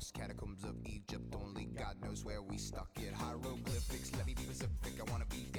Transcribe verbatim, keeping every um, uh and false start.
lost catacombs of Egypt. Only God knows where we stuck it. Hieroglyphics, let me be specific. I wanna be